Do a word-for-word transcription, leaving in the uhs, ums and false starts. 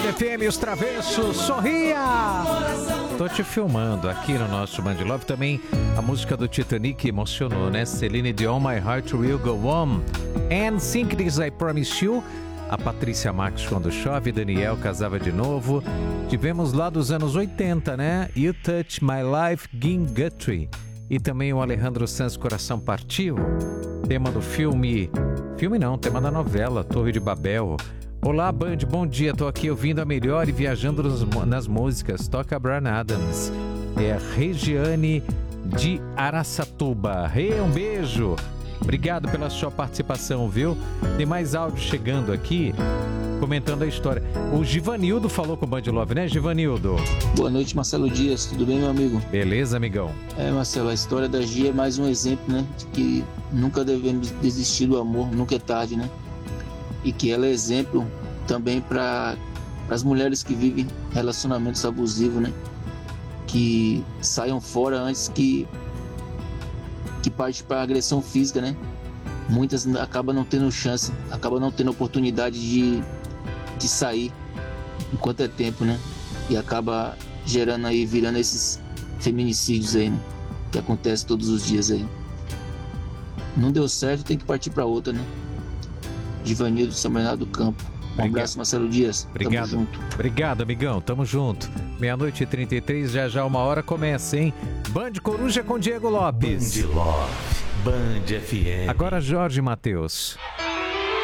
Band F M, os travessos, sorria! Tô te filmando aqui no nosso Band Love. Também a música do Titanic emocionou, né? Celine Dion, My Heart Will Go On. And Sync This I Promise You. A Patrícia Marques, Quando Chove. Daniel, Casava de Novo. Tivemos lá dos anos oitenta, né? You Touch My Life, Gin Guthrie. E também o Alejandro Sanz, Coração Partiu. Tema do filme... Filme não, tema da novela, Torre de Babel. Olá, Band, bom dia. Tô aqui ouvindo a melhor e viajando nas, nas músicas. Toca Bryan Adams. É a Regiane de Araçatuba. Hey, um beijo. Obrigado pela sua participação, viu? Tem mais áudio chegando aqui, comentando a história. O Givanildo falou com o Band Love, né, Givanildo? Boa noite, Marcelo Dias. Tudo bem, meu amigo? Beleza, amigão? É, Marcelo, a história da Gia é mais um exemplo, né? De que nunca devemos desistir do amor, nunca é tarde, né? E que ela é exemplo também para as mulheres que vivem relacionamentos abusivos, né? Que saiam fora antes que que parte para agressão física, né? Muitas acabam não tendo chance, acabam não tendo oportunidade de, de sair enquanto é tempo, né? E acaba gerando aí, virando esses feminicídios aí, né? Que acontece todos os dias aí. Não deu certo, tem que partir para outra, né? Givanildo, São Bernardo do Campo. Um Obrigado. Abraço, Marcelo Dias. Obrigado. Tamo junto. Obrigado, amigão. Tamo junto. Meia-noite e trinta e três, já já uma hora começa, hein? Band Coruja com Diego Lopes. Band Love, Band F M. Agora Jorge Mateus.